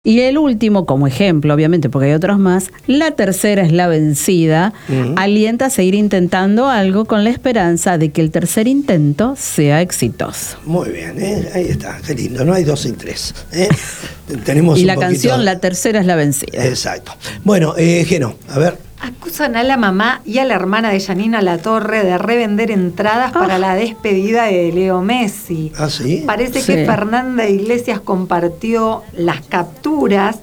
Y el último, como ejemplo, obviamente, porque hay otros más, la tercera es la vencida, alienta a seguir intentando algo con la esperanza de que el tercer intento sea exitoso. Muy bien, ahí está, qué lindo, no hay 2 sin 3. Tenemos y un la poquito... canción, la tercera es la vencida. Exacto. Bueno, Geno, a ver. Acusan a la mamá y a la hermana de Janina Latorre de revender entradas para la despedida de Leo Messi. ¿Ah, sí? Parece que Fernanda Iglesias compartió las capturas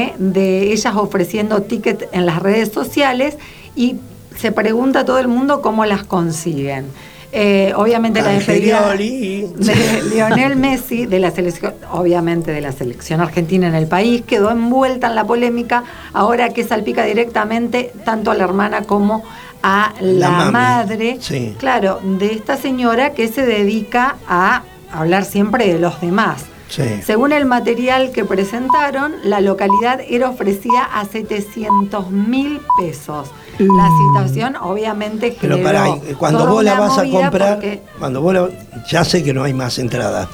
de ellas ofreciendo tickets en las redes sociales y se pregunta a todo el mundo cómo las consiguen. Obviamente la despedida de Lionel Messi de la selección, obviamente de la selección argentina en el país, quedó envuelta en la polémica ahora que salpica directamente tanto a la hermana como a la madre, claro, de esta señora que se dedica a hablar siempre de los demás. Sí. Según el material que presentaron, la localidad era ofrecida a 700.000 pesos. La situación obviamente generó... Pero pará, cuando vos la vas a comprar, ya sé que no hay más entradas.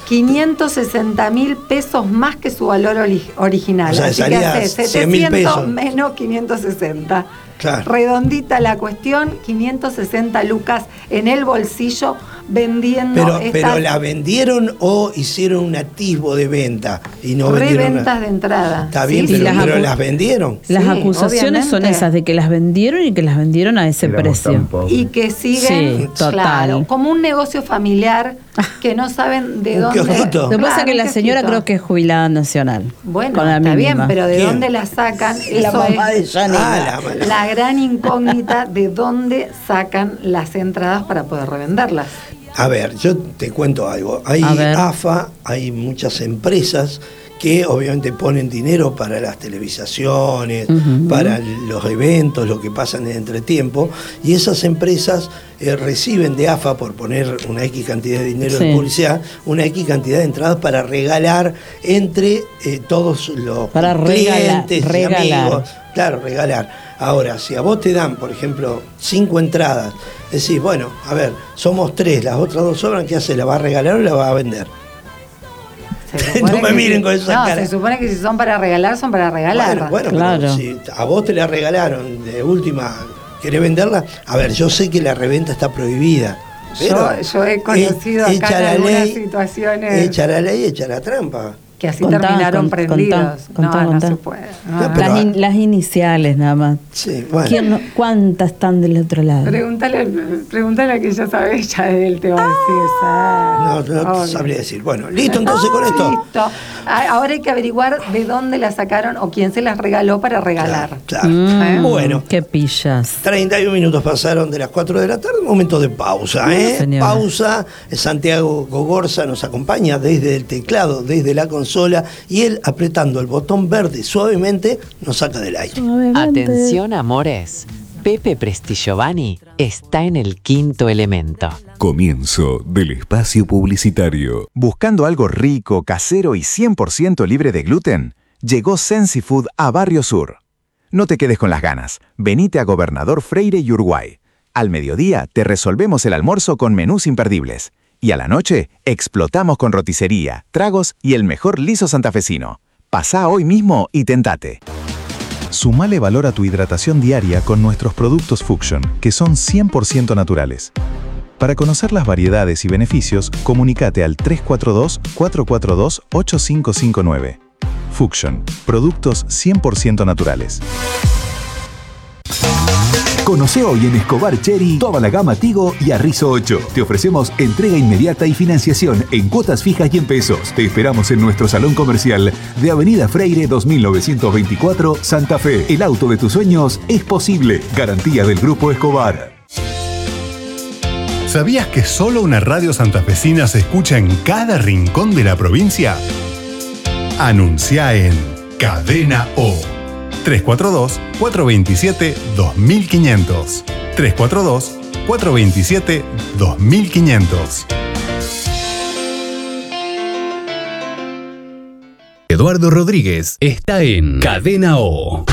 560.000 pesos más que su valor original. O sea, así salía que hace 100.000 pesos. Menos 560. Claro. Redondita la cuestión, 560 lucas en el bolsillo vendiendo. Pero ¿la vendieron o hicieron un atisbo de venta? Y no reventas de entrada. Está bien, pero las vendieron. Las acusaciones son esas, de que las vendieron y que las vendieron a ese precio. Y que siguen, claro, como un negocio familiar que no saben de dónde. Lo que pasa es que la señora creo que es jubilada nacional. Bueno, está bien, pero ¿de dónde la sacan? La mamá de Janina. La gran incógnita de dónde sacan las entradas para poder revenderlas. A ver, yo te cuento algo. Hay AFA, hay muchas empresas que obviamente ponen dinero para las televisaciones, para los eventos, lo que pasa en el entretiempo, y esas empresas reciben de AFA, por poner una X cantidad de dinero de publicidad, una X cantidad de entradas para regalar entre todos los clientes y amigos. Claro, regalar. Ahora, si a vos te dan, por ejemplo, 5 entradas, decís, bueno, a ver, somos 3, las otras 2 sobran, ¿qué hace? ¿La va a regalar o la va a vender? No me miren con esa cara. Se supone que si son para regalar, son para regalar. Bueno, claro. Pero si a vos te la regalaron de última, ¿querés venderla? A ver, yo sé que la reventa está prohibida. Pero yo he conocido acá en algunas situaciones. Echa la ley, echa la trampa. Que así terminaron prendidos. No se puede. Las iniciales nada más. Sí, bueno. ¿Cuántas están del otro lado? Pregúntale a que ya sabe, ya él te va a decir. No te sabría decir. Bueno, listo entonces con esto. Listo. Ahora hay que averiguar de dónde la sacaron o quién se las regaló para regalar. Claro. Bueno. Qué pillas. 31 minutos pasaron de las 4 de la tarde, momento de pausa. Pausa. Santiago Gogorza nos acompaña desde el teclado, desde la consola, y él apretando el botón verde suavemente nos saca del aire. Atención, amores. Pepe Prestigiovanni está en el quinto elemento. Comienzo del espacio publicitario. ¿Buscando algo rico, casero y 100% libre de gluten? Llegó Sensi Food a Barrio Sur. No te quedes con las ganas. Venite a Gobernador Freire y Uruguay. Al mediodía te resolvemos el almuerzo con menús imperdibles. Y a la noche explotamos con roticería, tragos y el mejor liso santafesino. Pasá hoy mismo y tentate. Sumale valor a tu hidratación diaria con nuestros productos Fuction, que son 100% naturales. Para conocer las variedades y beneficios, comunícate al 342-442-8559. Fuction, productos 100% naturales. Conoce hoy en Escobar Cherry toda la gama Tigo y Arrizo 8. Te ofrecemos entrega inmediata y financiación en cuotas fijas y en pesos. Te esperamos en nuestro salón comercial de Avenida Freire 2924, Santa Fe. El auto de tus sueños es posible. Garantía del Grupo Escobar. ¿Sabías que solo una radio santafesina se escucha en cada rincón de la provincia? Anuncia en Cadena O. 342-427-2500. 342-427-2500. Eduardo Rodríguez está en Cadena O.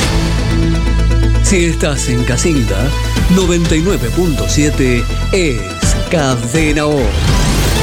Si estás en casita, 99.7 es Cadena O.